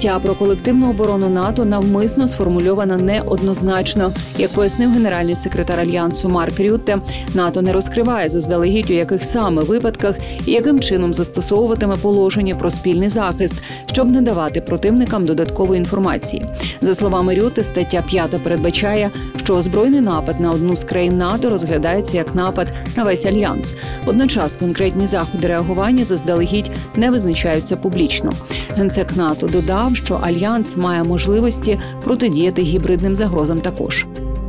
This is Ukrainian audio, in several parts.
стаття про колективну оборону НАТО навмисно сформульована неоднозначно. Як пояснив генеральний секретар Альянсу Марк Рютте, НАТО не розкриває заздалегідь, у яких саме випадках і яким чином застосовуватиме положення про спільний захист, щоб не давати противникам додаткової інформації. За словами Рютте, стаття 5 передбачає, що збройний напад на одну з країн НАТО розглядається як напад на весь альянс. Водночас конкретні заходи реагування заздалегідь не визначаються публічно. Генсек НАТО додав, що альянс має можливості протидіяти гібридним загрозам також.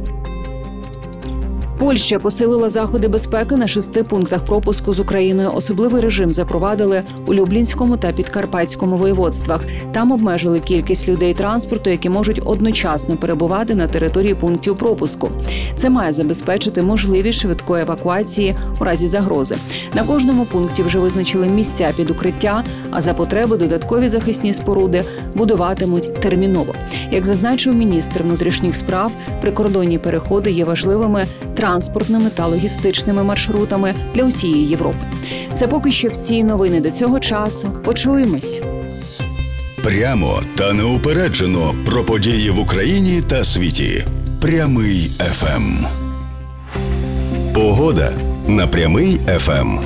Польща посилила заходи безпеки на 6 пунктах пропуску з Україною. Особливий режим запровадили у Люблінському та Підкарпатському воєводствах. Там обмежили кількість людей транспорту, які можуть одночасно перебувати на території пунктів пропуску. Це має забезпечити можливість швидкої евакуації у разі загрози. На кожному пункті вже визначили місця під укриття, а за потреби додаткові захисні споруди будуватимуть терміново. Як зазначив міністр внутрішніх справ, прикордонні переходи є важливими транспортними та логістичними маршрутами для усієї Європи. Це поки що всі новини до цього часу. Почуємось. Прямо та неупереджено про події в Україні та світі. Прямий ФМ. Погода на Прямий ФМ.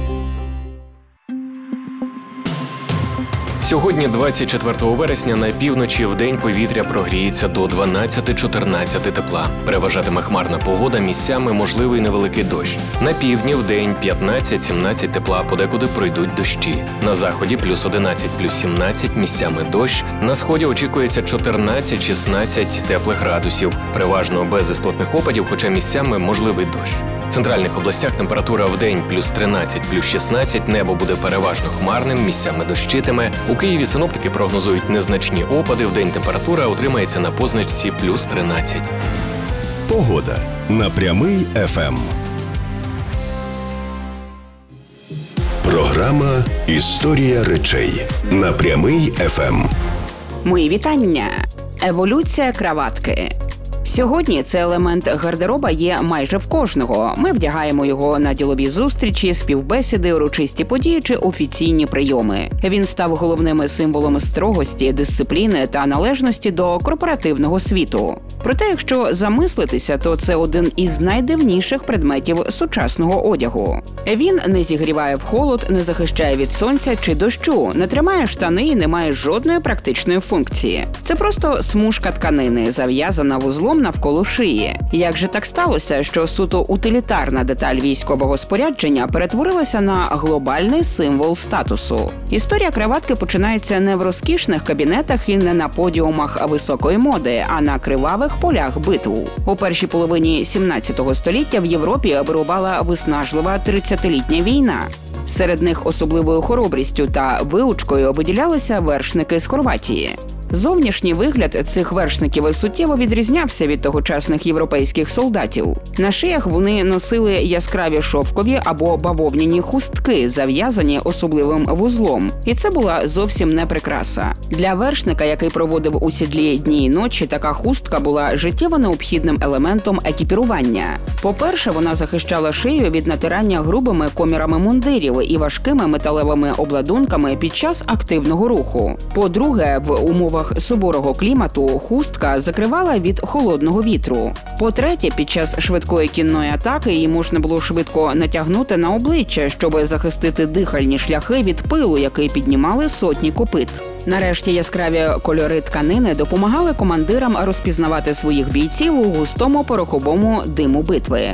Сьогодні, 24 вересня, на півночі вдень повітря прогріється до 12-14 тепла. Переважатиме хмарна погода, місцями можливий невеликий дощ. На півдні вдень 15-17 тепла, подекуди пройдуть дощі. На заході плюс 11, плюс 17, місцями дощ. На сході очікується 14-16 теплих градусів. Переважно без істотних опадів, хоча місцями можливий дощ. В центральних областях температура вдень плюс 13, плюс 16, небо буде переважно хмарним, місцями дощитиме. У Києві синоптики прогнозують незначні опади, вдень температура утримається на позначці плюс 13. Погода на Прямий ФМ. Програма «Історія речей» на Прямий ФМ. Мої вітання. Еволюція краватки. Сьогодні цей елемент гардероба є майже в кожного. Ми вдягаємо його на ділові зустрічі, співбесіди, урочисті події чи офіційні прийоми. Він став головним символом строгості, дисципліни та належності до корпоративного світу. Проте, якщо замислитися, то це один із найдивніших предметів сучасного одягу. Він не зігріває в холод, не захищає від сонця чи дощу, не тримає штани і не має жодної практичної функції. Це просто смужка тканини, зав'язана вузлом навколо шиї. Як же так сталося, що суто утилітарна деталь військового спорядження перетворилася на глобальний символ статусу? Історія краватки починається не в розкішних кабінетах і не на подіумах високої моди, а на кривавих полях битв. У першій половині 17 століття в Європі вирувала виснажлива 30-літня війна. Серед них особливою хоробрістю та виучкою виділялися вершники з Хорватії. Зовнішній вигляд цих вершників суттєво відрізнявся від тогочасних європейських солдатів. На шиях вони носили яскраві шовкові або бавовняні хустки, зав'язані особливим вузлом. І це була зовсім не прикраса. Для вершника, який проводив у сідлі дні й ночі, така хустка була життєво необхідним елементом екіпірування. По-перше, вона захищала шию від натирання грубими комірами мундирів і важкими металевими обладунками під час активного руху. По-друге, в умовах суворого клімату хустка закривала від холодного вітру. По-третє, під час швидкої кінної атаки її можна було швидко натягнути на обличчя, щоб захистити дихальні шляхи від пилу, який піднімали сотні копит. Нарешті яскраві кольори тканини допомагали командирам розпізнавати своїх бійців у густому пороховому диму битви.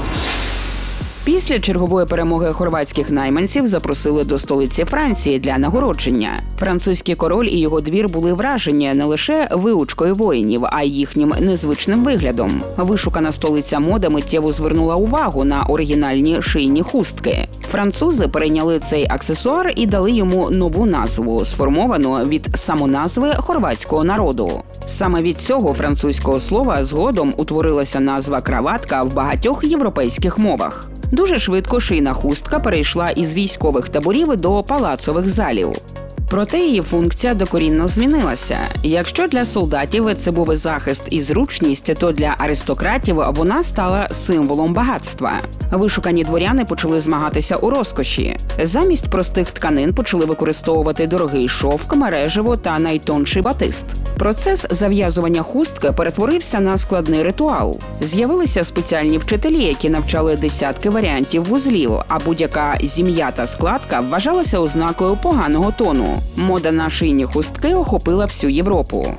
Після чергової перемоги хорватських найманців запросили до столиці Франції для нагородження. Французький король і його двір були вражені не лише виучкою воїнів, а й їхнім незвичним виглядом. Вишукана столиця моди миттєво звернула увагу на оригінальні шийні хустки. Французи перейняли цей аксесуар і дали йому нову назву, сформовану від самоназви хорватського народу. Саме від цього французького слова згодом утворилася назва краватка в багатьох європейських мовах. Дуже швидко шийна хустка перейшла із військових таборів до палацових залів. Проте її функція докорінно змінилася. Якщо для солдатів це був захист і зручність, то для аристократів вона стала символом багатства. Вишукані дворяни почали змагатися у розкоші. Замість простих тканин почали використовувати дорогий шовк, мережево та найтонший батист. Процес зав'язування хустки перетворився на складний ритуал. З'явилися спеціальні вчителі, які навчали десятки варіантів вузлів, а будь-яка зім'ята складка вважалася ознакою поганого тону. Мода на шийні хустки охопила всю Європу.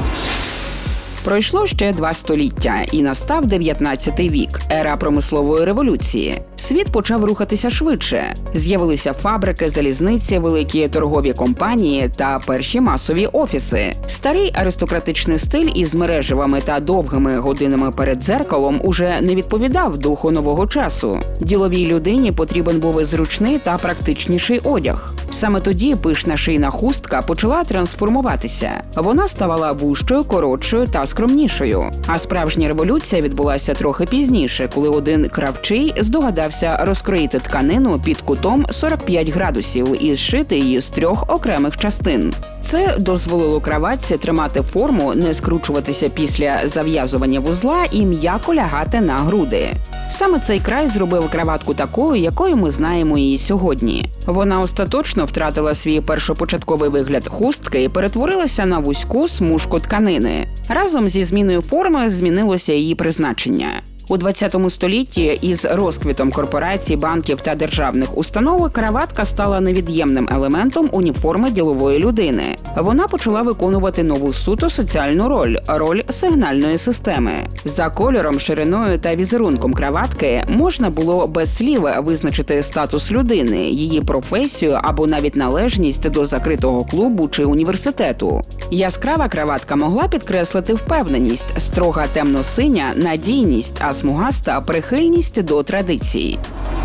Пройшло ще 2 століття, і настав 19 вік, ера промислової революції. Світ почав рухатися швидше. З'явилися фабрики, залізниці, великі торгові компанії та перші масові офіси. Старий аристократичний стиль із мережевими та довгими годинами перед дзеркалом уже не відповідав духу нового часу. Діловій людині потрібен був зручний та практичніший одяг. Саме тоді пишна шийна хустка почала трансформуватися. Вона ставала вужчою, коротшою та скромнішою. А справжня революція відбулася трохи пізніше, коли один кравчий здогадався розкроїти тканину під кутом 45 градусів і зшити її з 3 окремих частин. Це дозволило краватці тримати форму, не скручуватися після зав'язування вузла і м'яко лягати на груди. Саме цей край зробив краватку такою, якою ми знаємо її сьогодні. Вона остаточно втратила свій першопочатковий вигляд хустки і перетворилася на вузьку смужку тканини. Разом зі зміною форми змінилося її призначення. У 20 столітті із розквітом корпорацій, банків та державних установ краватка стала невід'ємним елементом уніформи ділової людини. Вона почала виконувати нову суто соціальну роль сигнальної системи. За кольором, шириною та візерунком краватки можна було без слів визначити статус людини, її професію або навіть належність до закритого клубу чи університету. Яскрава краватка могла підкреслити впевненість, строга темно-синя – надійність, а смугаста – прихильність до традицій.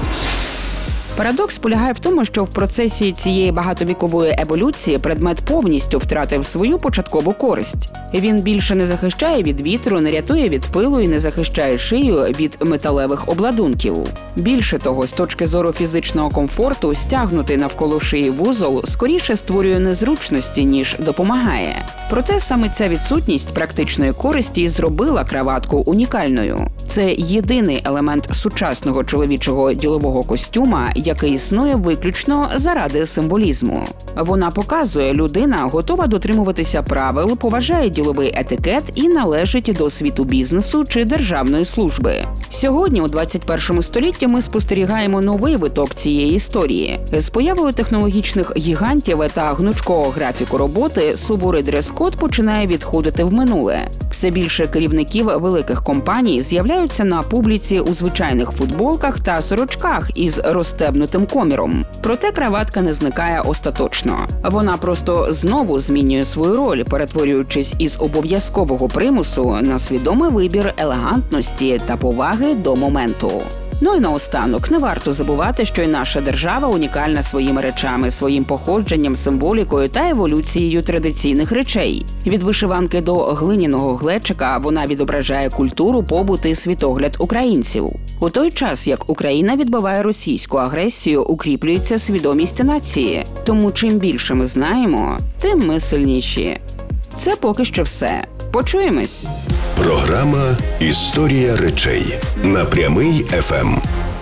Парадокс полягає в тому, що в процесі цієї багатовікової еволюції предмет повністю втратив свою початкову користь. Він більше не захищає від вітру, не рятує від пилу і не захищає шию від металевих обладунків. Більше того, з точки зору фізичного комфорту, стягнутий навколо шиї вузол скоріше створює незручності, ніж допомагає. Проте саме ця відсутність практичної користі і зробила краватку унікальною. Це єдиний елемент сучасного чоловічого ділового костюма, який існує виключно заради символізму. Вона показує, людина готова дотримуватися правил, поважає діловий етикет і належить до світу бізнесу чи державної служби. Сьогодні, у 21 столітті, ми спостерігаємо новий виток цієї історії. З появою технологічних гігантів та гнучкого графіку роботи суворий дрес-код починає відходити в минуле. Все більше керівників великих компаній з'являються на публіці у звичайних футболках та сорочках із розстебнутим коміром. Проте краватка не зникає остаточно. Вона просто знову змінює свою роль, перетворюючись із обов'язкового примусу на свідомий вибір елегантності та поваги до моменту. Ну і наостанок, не варто забувати, що і наша держава унікальна своїми речами, своїм походженням, символікою та еволюцією традиційних речей. Від вишиванки до глиняного глечика вона відображає культуру, побут і світогляд українців. У той час, як Україна відбиває російську агресію, укріплюється свідомість нації. Тому чим більше ми знаємо, тим ми сильніші. Це поки що все. Почуємось! Програма «Історія речей» на Прямий ФМ.